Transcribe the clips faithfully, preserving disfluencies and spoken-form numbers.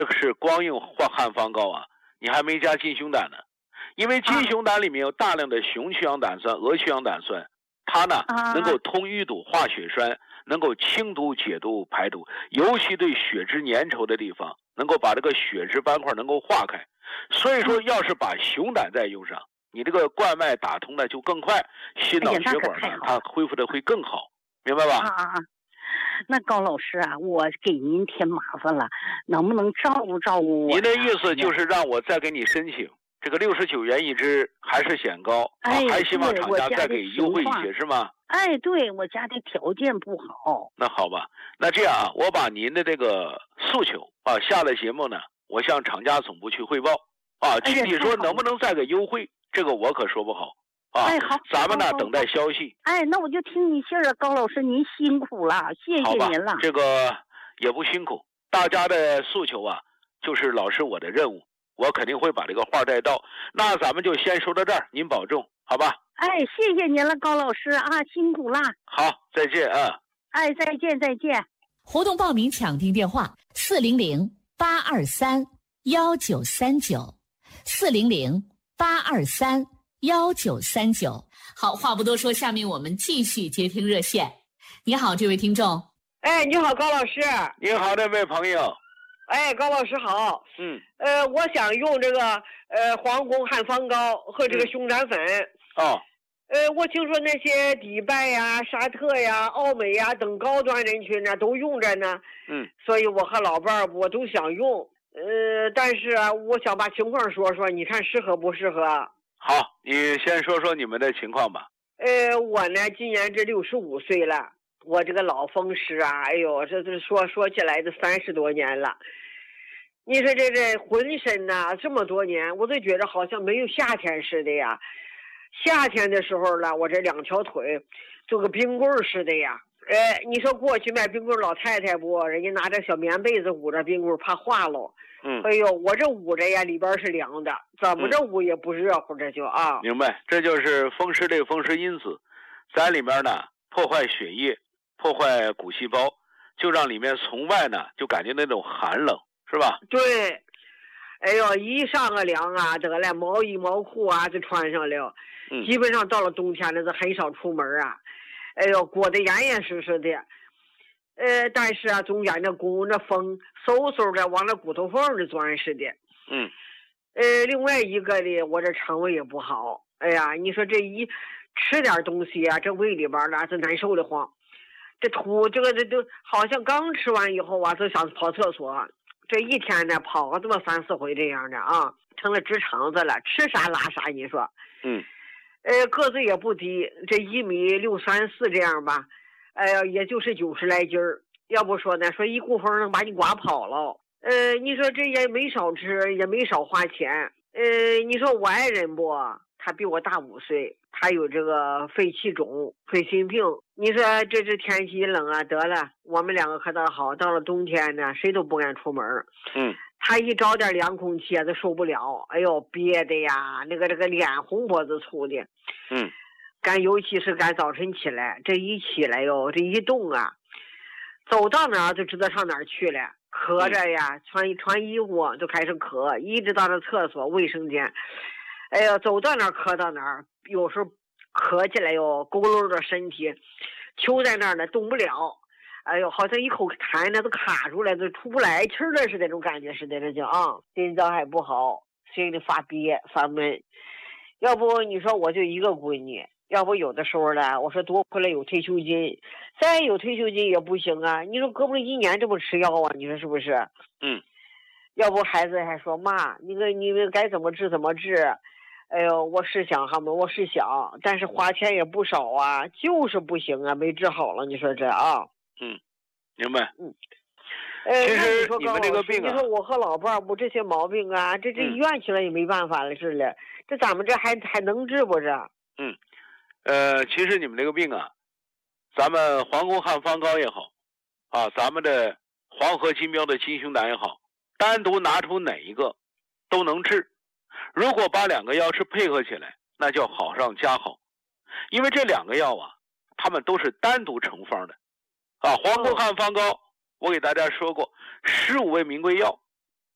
这个是光用汉方膏啊，你还没加金熊胆呢。因为金熊胆里面有大量的雄曲氧胆酸、鹅曲氧胆酸，它呢能够通淤堵、化血栓，能够清毒、解毒、排毒，尤其对血脂粘稠的地方，能够把这个血脂斑块能够化开。所以说，要是把熊胆再用上，你这个冠脉打通呢就更快，心脑血管呢它恢复的会更好，明白吧？ 啊啊啊！那高老师啊，我给您添麻烦了，能不能照顾照顾我？ 您的意思就是让我再给你申请这个六十九元一支，还是显高？ 哎， 还希望厂家再给优惠一些，是吗？ 哎，对，我家的条件不好。 那好吧，那这样啊，我把您的这个诉求啊，下了节目呢，我向厂家总部去汇报啊。具体说能不能再给优惠，这个我可说不好啊。 哎，好， 咱们呢等待消息。 哎，那我就听你信儿了，高老师，您辛苦了，谢谢您了。 这个也不辛苦，大家的诉求啊，就是老师我的任务。我肯定会把这个话带到，那咱们就先说到这儿，您保重，好吧？ 哎，谢谢您了，高老师啊，辛苦了。 好，再见啊！ 哎，再见，再见。 活动报名抢订电话：四零零八二三幺九三九，四零零八二三幺九三九。好，话不多说，下面我们继续接听热线。你好，这位听众。 哎，你好，高老师。 你好，这位朋友。 哎，高老师好。 嗯， 呃，我想用这个呃皇宫汉方膏和这个熊胆粉。 嗯、哦。 呃，我听说那些迪拜呀、沙特呀、奥美呀等高端人群呢都用着呢。 嗯。 所以我和老伴儿我都想用。呃，但是啊，我想把情况说说，你看适合不适合？ 好，你先说说你们的情况吧。 呃，我呢今年这六十五岁了。我这个老风湿啊，哎呦，这这说说起来这三十多年了。你说这这浑身呐、啊，这么多年，我都觉得好像没有夏天似的呀。夏天的时候呢，我这两条腿就跟冰棍似的呀。哎，你说过去卖冰棍老太太不，人家拿着小棉被子捂着冰棍，怕化喽。 嗯。 哎呦，我这捂着呀，里边是凉的，怎么着捂也不热乎，这就啊。 明白，这就是风湿这个风湿因子，在里面呢破坏血液。破坏骨细胞，就让里面从外呢就感觉那种寒冷，是吧？ 对，哎呦，一上个凉啊，得了，毛衣毛裤啊就穿上了， 嗯， 基本上到了冬天呢，是很少出门啊。哎呦，裹得严严实实的，呃，但是啊，中间那鼓那风嗖嗖的往那骨头缝里钻似的。 嗯， 呃，另外一个呢，我这肠胃也不好，哎呀，你说这一吃点东西啊，这胃里边呢是难受的慌。这吐这个这都好像刚吃完以后啊，就想跑厕所，这一天呢跑个这么三四回这样的啊，成了直肠子了，吃啥拉啥。你说， 嗯， 呃，个子也不低，这一米六三四这样吧，哎呀，也就是九十来斤儿。要不说呢，说一股风能把你刮跑了。呃，你说这也没少吃，也没少花钱。呃，你说我爱人不？他比我大五岁，他有这个肺气肿、肺心病。你说这这天气冷啊，得了，我们两个可倒好，到了冬天呢，谁都不敢出门。 嗯， 他一着点凉空气啊，都受不了。哎呦，憋的呀，那个这个脸红脖子粗的。 嗯， 干尤其是干早晨起来，这一起来哟，这一动啊，走到哪儿就知道上哪儿去了。咳着呀，穿穿衣服就开始咳，一直到那厕所、卫生间。哎呀，走到哪儿咳到哪儿，有时候咳起来哟，佝偻着身体，揪在那儿呢，动不了。哎呦，好像一口痰呢都卡住了，都出不来气儿了似的，那种感觉似的，这叫啊，心脏还不好，心里发憋发闷。要不你说我就一个闺女，要不有的时候呢，我说多亏了有退休金，再有退休金也不行啊。你说胳膊一年这么吃药啊，你说是不是？ 嗯。 要不孩子还说妈，你个你们该怎么治怎么治。哎呦，我是想哈嘛，我是想，但是花钱也不少啊，就是不行啊，没治好了。你说这啊？ 嗯，明白。 嗯。呃， 其实你你们这个病啊， 你说我和老伴儿不这些毛病啊，这这医院去了也没办法了，治了，这咱们这还还能治不这？ 嗯，呃，其实你们这个病啊，咱们皇宫汉方膏也好，啊，咱们的黄河金标的金熊胆也好，单独拿出哪一个都能治。如果把两个药是配合起来，那叫好上加好。因为这两个药啊，它们都是单独成方的。啊，皇宫汉方膏，我给大家说过，十五味名贵药，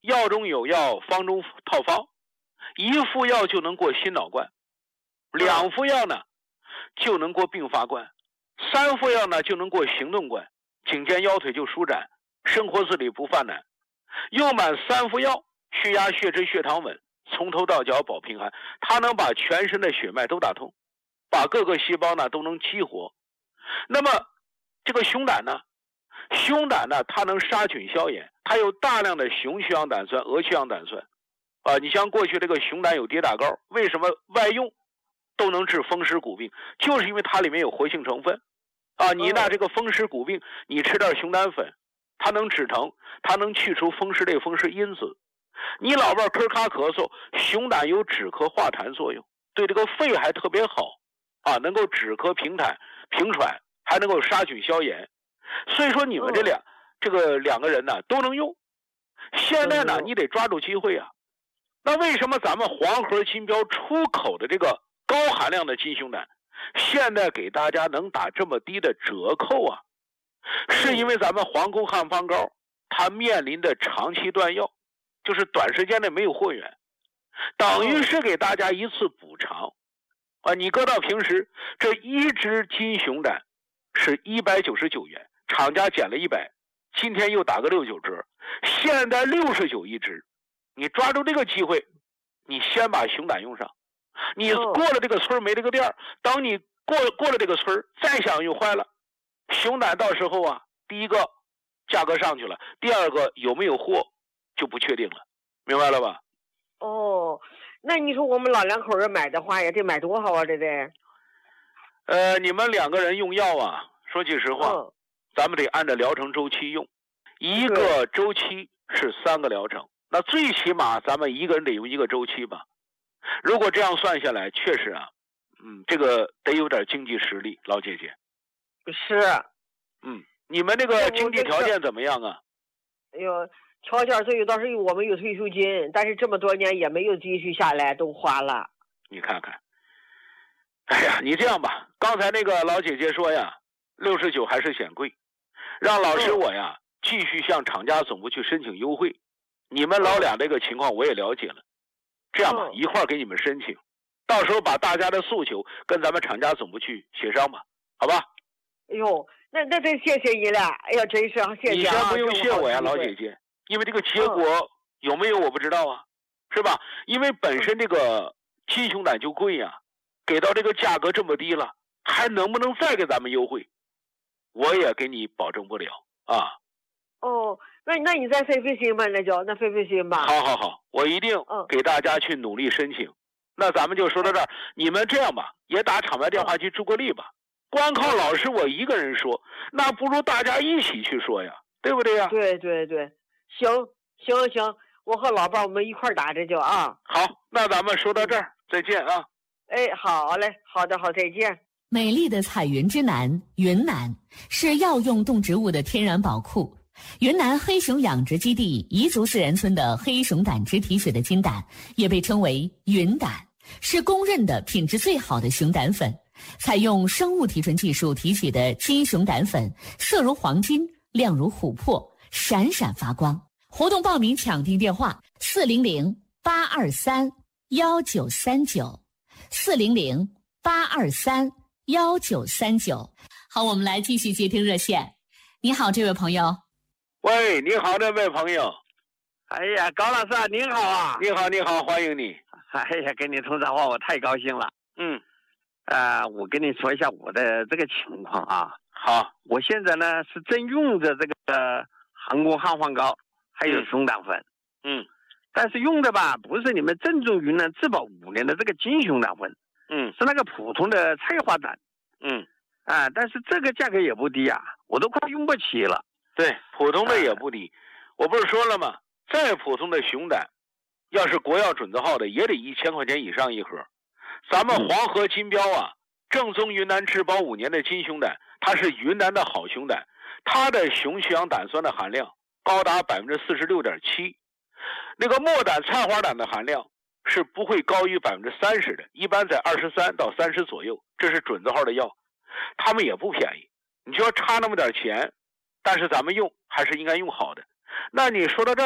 药中有药，方中套方，一副药就能过心脑关，两副药呢就能过并发关，三副药呢就能过行动关，颈肩腰腿就舒展，生活自理不犯难。用满三副药，血压血脂血糖稳，从头到脚保平安，它能把全身的血脉都打通，把各个细胞呢都能激活。那么这个熊胆呢，熊胆呢它能杀菌消炎，它有大量的雄曲氧胆酸、鹅曲氧胆酸啊。你像过去这个熊胆有跌打膏，为什么外用都能治风湿骨病？就是因为它里面有活性成分啊。你拿这个风湿骨病，你吃点熊胆粉，它能止疼，它能去除风湿类风湿因子。你老伴咳卡咳嗽，熊胆有止咳化痰作用，对这个肺还特别好啊，能够止咳平痰平喘，还能够杀菌消炎。所以说你们这两、哦、这个两个人呢都能用。现在呢、嗯、你得抓住机会啊。那为什么咱们黄河金标出口的这个高含量的金熊胆现在给大家能打这么低的折扣啊？是因为咱们皇宫汉方膏它面临的长期断药，就是短时间内没有货源，等于是给大家一次补偿啊！你搁到平时，这一支金熊胆是一百九十九元，厂家减了一百，今天又打个六九折，现在六十九一支。你抓住这个机会，你先把熊胆用上。你过了这个村没这个店，等你过过了这个村再想用坏了，熊胆到时候啊，第一个价格上去了，第二个有没有货就不确定了，明白了吧？ 哦，那你说我们老两口人买的话也得买多少啊？这得呃，你们两个人用药啊，说句实话、 嗯、 咱们得按照疗程周期用，一个周期是三个疗程，那最起码咱们一个人得用一个周期吧。如果这样算下来，确实啊，嗯，这个得有点经济实力，老姐姐。 是。 嗯，你们那个经济条件怎么样啊？ 哎呦，条件最有倒是我们有退休金，但是这么多年也没有积蓄下来，都花了。 你看看，哎呀，你这样吧，刚才那个老姐姐说呀，六十九还是显贵，让老师我呀、嗯、继续向厂家总部去申请优惠。你们老俩这个情况我也了解了，这样吧，嗯、一块儿给你们申请，到时候把大家的诉求跟咱们厂家总部去协商吧，好吧？ 哎呦，那那真谢谢你了，哎呀，真是谢谢、啊。 你先不用谢我呀，老姐姐，因为这个结果有没有我不知道啊，是吧？因为本身这个金熊胆就贵呀、啊，给到这个价格这么低了，还能不能再给咱们优惠？我也给你保证不了啊。 哦，那那你再费费心吧，那就那费费心吧。 好好好，我一定给大家去努力申请。嗯、那咱们就说到这儿，你们这样吧，也打厂外电话去助个力吧。光靠老师我一个人说，那不如大家一起去说呀，对不对呀？ 对对对，行行行，我和老伴我们一块打这就啊。 好，那咱们说到这儿，再见啊。 哎，好嘞，好的好，再见。 美丽的彩云之南，云南是药用动植物的天然宝库。云南黑熊养殖基地彝族自然村的黑熊胆汁提取的金胆，也被称为云胆，是公认的品质最好的熊胆粉。采用生物提纯技术提取的金熊胆粉，色如黄金，亮如琥珀，闪闪发光。活动报名抢订电话：四零零八二三幺九三九，四零零八二三幺九三九。好，我们来继续接听热线。你好，这位朋友。 喂，你好，这位朋友。 哎呀，高老师您好啊！ 你好，你好，欢迎你。 哎呀，跟你通电话我太高兴了。 嗯。 呃，我跟你说一下我的这个情况啊。 好， 我现在呢是正用着这个呃航空汉方膏，还有熊胆粉。 嗯。 但是用的吧，不是你们正宗云南质保五年的这个金熊胆粉。 嗯。 是那个普通的菜花胆。 嗯。 啊，但是这个价格也不低啊，我都快用不起了。 对，普通的也不低。呃、我不是说了吗？再普通的熊胆，要是国药准字号的，也得一千块钱以上一盒。咱们黄河金标啊，正宗云南质保五年的金熊胆，它是云南的好熊胆，它的雄曲氧胆酸的含量高达百分之四十六点七，那个末胆菜花胆的含量是不会高于百分之三十的，一般在二十三到三十左右，这是准字号的药，他们也不便宜。你就要差那么点钱，但是咱们用还是应该用好的。那你说到这儿了，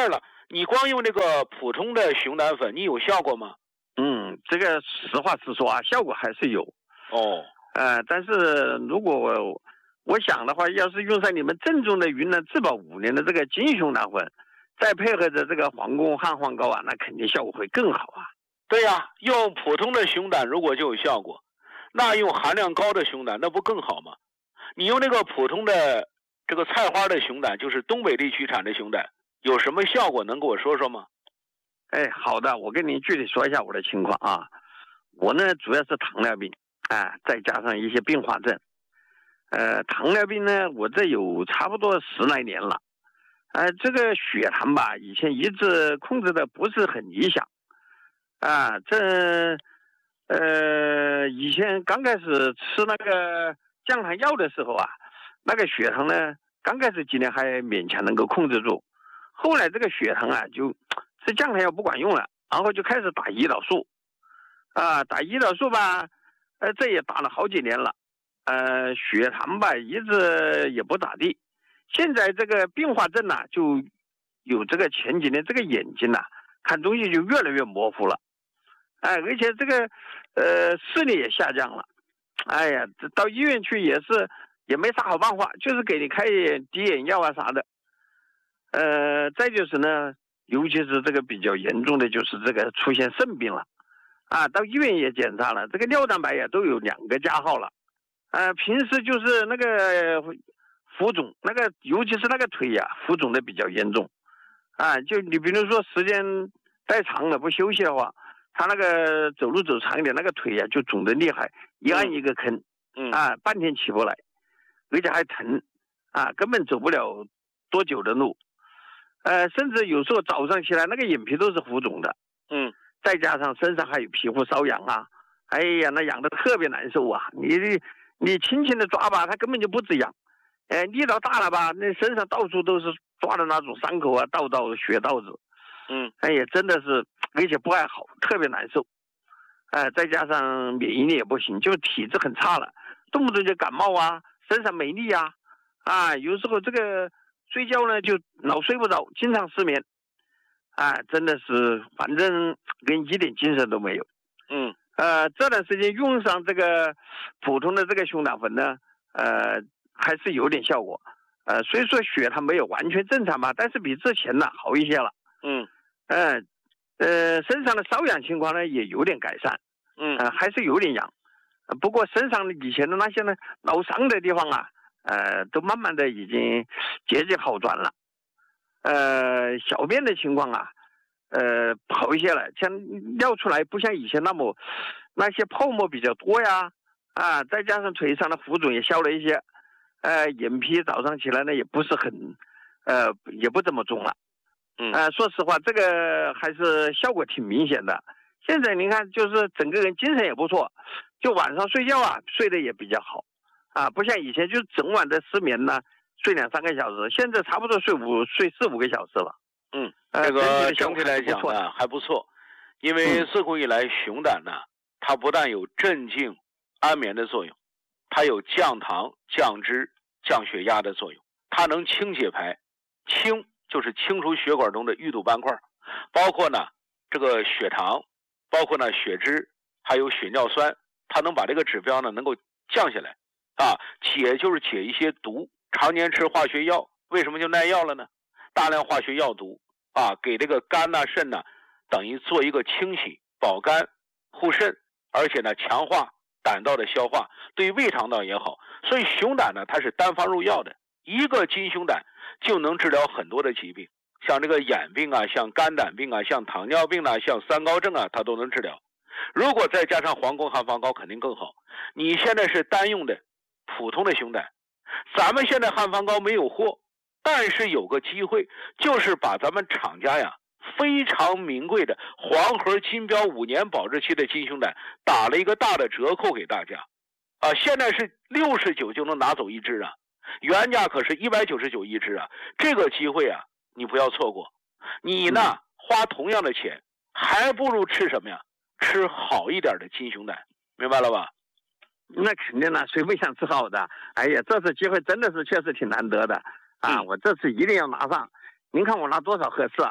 你光用这个普通的熊胆粉，你有效果吗？ 嗯，这个实话实说啊，效果还是有。 哦， 呃，但是如果我我想的话，要是用上你们正宗的云南质保五年的这个金熊胆粉，再配合着这个黄宫汉黄膏啊，那肯定效果会更好啊。 对呀、啊，用普通的熊胆如果就有效果，那用含量高的熊胆那不更好吗？你用那个普通的这个菜花的熊胆，就是东北地区产的熊胆，有什么效果能跟我说说吗？ 哎，好的，我跟您具体说一下我的情况啊。我呢主要是糖尿病，啊，再加上一些并发症。呃，糖尿病呢，我这有差不多十来年了。呃，这个血糖吧，以前一直控制的不是很理想。啊，这呃，以前刚开始吃那个降糖药的时候啊，那个血糖呢，刚开始几年还勉强能够控制住，后来这个血糖啊，就吃降糖药不管用了，然后就开始打胰岛素。啊，打胰岛素吧，呃，这也打了好几年了，呃，血糖吧一直也不咋地。现在这个并发症呢、啊，就有这个前几年这个眼睛呐、啊，看东西就越来越模糊了。哎，而且这个呃视力也下降了，哎呀，到医院去也是也没啥好办法，就是给你开滴眼药啊啥的。呃，再就是呢，尤其是这个比较严重的就是这个出现肾病了，啊，到医院也检查了，这个尿蛋白呀都有两个加号了，呃，平时就是那个浮肿，那个尤其是那个腿呀浮肿的比较严重，啊，就你比如说时间太长了不休息的话。他那个走路走长一点，那个腿呀、啊、就肿得厉害，一按一个坑， 嗯啊，半天起不来，而且还疼，啊，根本走不了多久的路，呃，甚至有时候早上起来那个眼皮都是浮肿的， 嗯， 再加上身上还有皮肤瘙痒啊，哎呀，那痒得特别难受啊！你你轻轻的抓吧，它根本就不止痒，哎，力道大了吧，那身上到处都是抓的那种伤口啊，道道血道子。 嗯， 哎呀，真的是，而且不爱好，特别难受，哎、呃，再加上免疫力也不行，就体质很差了，动不动就感冒啊，身上没力啊，啊，有时候这个睡觉呢就老睡不着，经常失眠，啊，真的是，反正跟一点精神都没有。 嗯， 呃，这段时间用上这个普通的这个熊胆粉呢，呃，还是有点效果，呃，虽说血糖没有完全正常吧，但是比之前呢好一些了。 嗯。 嗯，呃，身上的瘙痒情况呢也有点改善， 嗯， 呃，还是有点痒，不过身上以前的那些呢老伤的地方啊，呃，都慢慢的已经节节好转了，呃，小便的情况啊，呃，好一些了，像尿出来不像以前那么那些泡沫比较多呀，啊，再加上腿上的浮肿也消了一些，呃，眼皮早上起来呢也不是很，呃，也不怎么肿了。 嗯， 呃，说实话，这个还是效果挺明显的。现在您看，就是整个人精神也不错，就晚上睡觉啊，睡得也比较好，啊，不像以前就整晚的失眠呢，睡两三个小时，现在差不多睡五睡四五个小时了。 嗯， 呃、 这个整体来讲呢还不错，因为自古以来熊胆呢，它不但有镇静、安眠的作用，它有降糖、降脂、降血压的作用，它能清血排，清。就是清除血管中的淤堵斑块，包括呢这个血糖，包括呢血脂，还有血尿酸，它能把这个指标呢能够降下来啊。解就是解一些毒，常年吃化学药，为什么就耐药了呢？大量化学药毒啊，给这个肝呐、肾呐，等于做一个清洗，保肝护肾，而且呢强化胆道的消化，对胃肠道也好。所以熊胆呢，它是单方入药的，一个金熊胆就能治疗很多的疾病，像这个眼病啊，像肝胆病啊，像糖尿病啊，像三高症啊，它都能治疗。如果再加上黄宫汉方膏，肯定更好。你现在是单用的普通的熊胆，咱们现在汉方膏没有货，但是有个机会，就是把咱们厂家呀非常名贵的黄河金标五年保质期的金熊胆打了一个大的折扣给大家啊，现在是六十九就能拿走一支啊。原价可是一百九十九一支啊，这个机会啊，你不要错过。你呢，花同样的钱，还不如吃什么呀？吃好一点的金熊胆，明白了吧？ 那肯定了，谁不想吃好的？哎呀，这次机会真的是确实挺难得的啊！ 嗯、 我这次一定要拿上。您看我拿多少合适啊？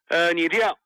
呃，你这样